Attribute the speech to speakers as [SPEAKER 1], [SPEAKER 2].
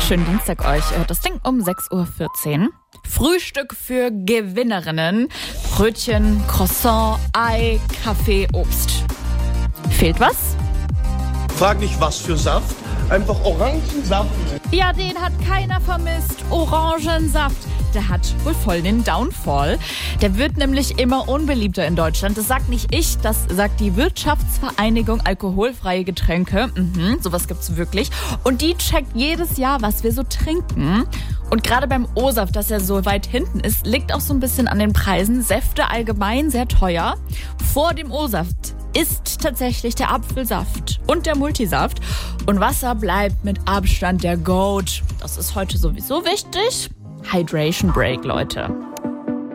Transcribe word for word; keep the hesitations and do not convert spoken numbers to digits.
[SPEAKER 1] Schönen Dienstag euch. Das Ding um sechs Uhr vierzehn. Frühstück für Gewinnerinnen. Brötchen, Croissant, Ei, Kaffee, Obst. Fehlt was?
[SPEAKER 2] Frag nicht, was für Saft. Einfach Orangensaft.
[SPEAKER 1] Ja, den hat keiner vermisst. Orangensaft. Der hat wohl voll den Downfall. Der wird nämlich immer unbeliebter in Deutschland. Das sagt nicht ich, das sagt die Wirtschaftsvereinigung Alkoholfreie Getränke. Mhm, sowas gibt's wirklich. Und die checkt jedes Jahr, was wir so trinken. Und gerade beim O-Saft, dass er so weit hinten ist, liegt auch so ein bisschen an den Preisen. Säfte allgemein sehr teuer. Vor dem O-Saft ist tatsächlich der Apfelsaft und der Multisaft. Und Wasser bleibt mit Abstand der Goat. Das ist heute sowieso wichtig. Hydration Break, Leute.